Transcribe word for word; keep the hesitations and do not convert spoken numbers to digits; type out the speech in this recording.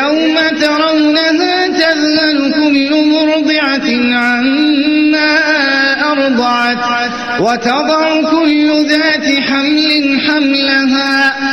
يوم ترونها تذهل كل مرضعة عما أرضعت وتضع كل ذات حمل حملها